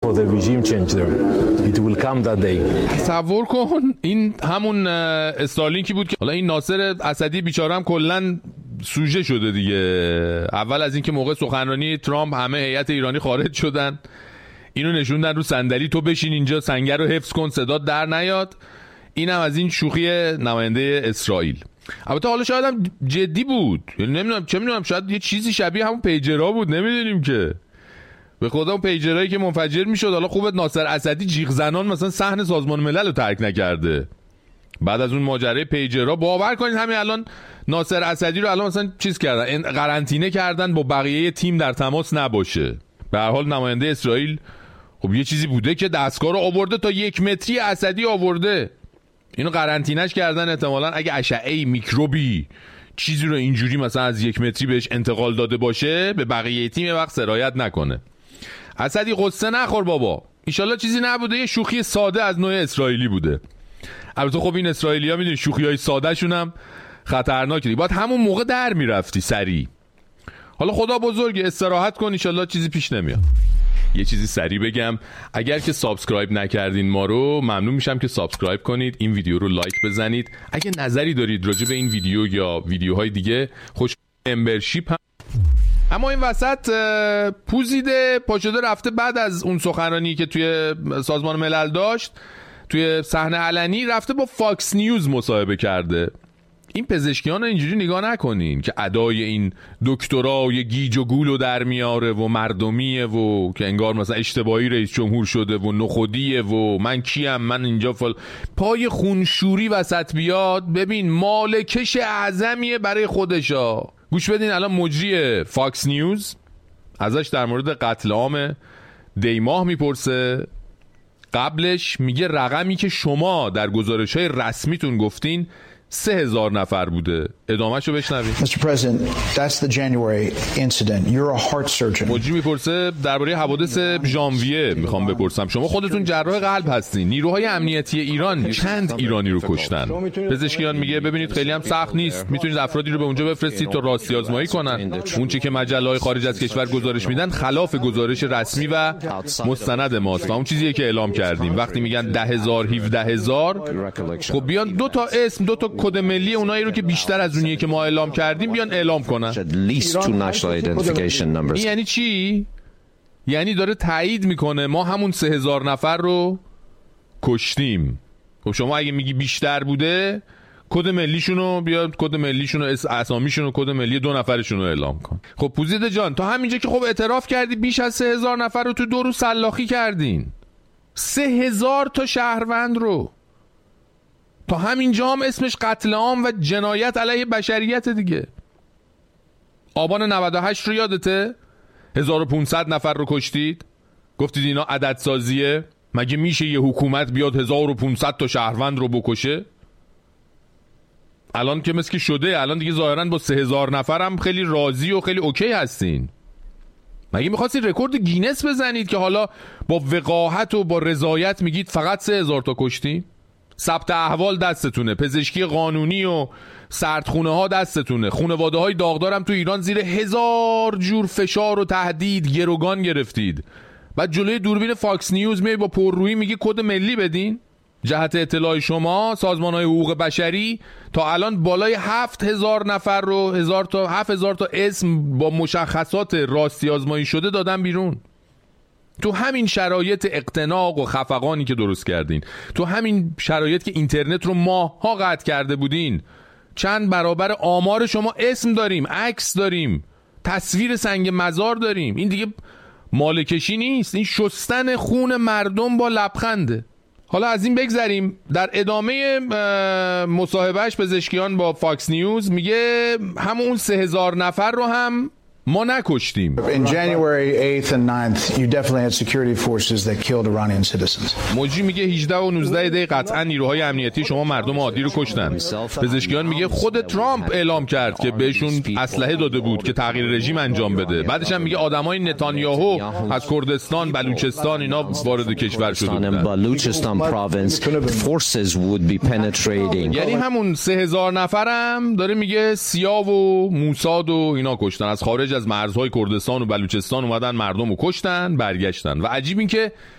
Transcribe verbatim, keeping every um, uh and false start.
for the regime change there. It will come that day. تصور کن این همون استارلینکی بود که حالا این ناصر اسدی بیچاره هم کلا سوژه شده دیگه. اول از اینکه موقع سخنرانی ترامپ همه هیئت ایرانی خارج شدن، اینو نشوندن رو صندلی تو بشین اینجا سنگر رو حفظ کن صدات در نیاد. اینم از این شوخی نماینده اسرائیل. البته حالا شاید هم جدی بود، یعنی نمیدونم چه میدونم، شاید یه چیزی شبیه همون پیجرها بود، نمیدونیم که. به خدا اون پیجرایی که منفجر میشد. حالا خوبه ناصر اسدی جیغ زنان مثلا صحن سازمان ملل رو ترک نکرده. بعد از اون ماجرای پیجرها باور کنید همین الان ناصر اسدی رو الان مثلا چیز کردن، قرنطینه کردن با بقیه تیم در تماس نباشه. به هر حال نماینده اسرائیل خب یه چیزی بوده که دستگاه رو آورده تا یک متری اسدی آورده، اینو قرنطینه‌اش کردن. احتمالاً اگه اشعه میکروبی چیزی رو اینجوری مثلا از یک متری بهش انتقال داده باشه به بقیه تیم، یه وقت سرایت نکنه. اسدی قصه نخور بابا، ایشالله چیزی نبوده، یه شوخی ساده از نوع اسرائیلی بوده. البته خب این اسرائیلی‌ها میدونی شوخی‌های ساده‌شون هم خطرناکه، باید همون موقع در میرفتی سریع. حالا خدا بزرگه، استراحت کن، ایشالله چیزی پیش نمیاد. یه چیزی سریع بگم، اگر که سابسکرایب نکردین ما رو، ممنون میشم که سابسکرایب کنید، این ویدیو رو لایک بزنید. اگه نظری دارید راجع به این ویدیو یا ویدیوهای دیگه، خوش ممبرشیپ هم. اما این وسط پوزیده پاشده رفته بعد از اون سخنرانی که توی سازمان ملل داشت، توی صحنه علنی رفته با فاکس نیوز مصاحبه کرده. این پزشکیان رو اینجوری نگاه نکنین که ادای این دکترای گیج و گولو در میاره و مردمیه و که انگار مثلا اشتباهی رئیس جمهور شده و نخودیه و من کیم، من اینجا فل پای خونشوری وسط بیاد. ببین مالکش اعظمیه برای خودشا. گوش بدین الان مجری فاکس نیوز ازش در مورد قتل عام دیماه میپرسه. قبلش میگه رقمی که شما در گزارش‌های رسمیتون گفتین سه هزار نفر بوده. ادامه‌شو بشنوید. Mister President, that's the January incident. You're a heart surgeon. مجری میپرسه درباره حوادث ژانویه میخوام بپرسم، شما خودتون جراح قلب هستین، نیروهای امنیتی ایران چند ایرانی رو کشتن؟ پزشکیان میگه ببینید خیلی هم سخت نیست، میتونید افرادی رو به اونجا بفرستید تا راستی آزمایی کنن. اون چه که مجله‌های خارج از کشور گزارش میدن خلاف گزارش رسمی و مستند ماست و اون چیزیه که اعلام کردیم. وقتی میگن ده هزار هفده هزار، خب بیان دو تا اسم دو تا کد ملی اونایی رو که بیشتر از اونیه که ما اعلام کردیم بیان اعلام کنن. این یعنی چی؟ یعنی داره تایید میکنه ما همون سه هزار نفر رو کشتیم. خب شما اگه میگی بیشتر بوده، کد ملیشونو بیاد، کد ملیشونو اسامیشونو کد ملی دو نفرشونو اعلام کن. خب پوزیده جان تا همینجا که خب اعتراف کردی بیش از سه هزار نفر رو تو دو روز سلاخی کردین، سه هزار تا شهروند رو. تا همینجا هم اسمش قتل عام و جنایت علیه بشریت دیگه. آبان نود و هشت رو یادته؟ هزار و پانصد نفر رو کشتید، گفتید اینا عدد سازیه. مگه میشه یه حکومت بیاد هزار و پانصد تا شهروند رو بکشه؟ الان که مثل که شده، الان دیگه ظاهراً با سه هزار نفر هم خیلی راضی و خیلی اوکی هستین. مگه میخواستید رکورد گینس بزنید که حالا با وقاحت و با رضایت میگید فقط سه هزار تا کشتیم؟ ثبت احوال دستتونه، پزشکی قانونی و سردخونه ها دستتونه. خانواده های داغدارم تو ایران زیر هزار جور فشار و تهدید گروگان گرفتید. بعد جلوی دوربین فاکس نیوز میای با پررویی میگی کد ملی بدین. جهت اطلاع شما سازمان های حقوق بشری تا الان بالای هفت هزار نفر رو هزار تا هفت هزار تا اسم با مشخصات راستی آزمایی شده دادن بیرون. تو همین شرایط اقتناق و خفقانی که درست کردین، تو همین شرایط که اینترنت رو ماها قطع کرده بودین، چند برابر آمار شما اسم داریم، عکس داریم، تصویر سنگ مزار داریم. این دیگه مالکشی نیست، این شستن خون مردم با لبخنده. حالا از این بگذریم. در ادامه مصاحبهش پزشکیان با فاکس نیوز میگه همون سه هزار نفر رو هم ما نکشتیم. In January eighth and ninth, you definitely had security forces that killed Iranian citizens. موجی میگه هجده و نوزده دی قطعا نیروهای امنیتی شما مردم عادی رو کشتن. پزشکیان میگه خود ترامپ اعلام کرد که بهشون اسلحه داده بود که تغییر رژیم انجام بده. بعدش هم میگه آدمای نتانیاهو از کردستان، بلوچستان اینا وارد کشور شده بودن. یعنی همون سه هزار نفرم داره میگه سیاه و موساد و اینا کشتن، از خارج از مرزهای کردستان و بلوچستان اومدن مردم رو کشتن برگشتن. و عجیب این که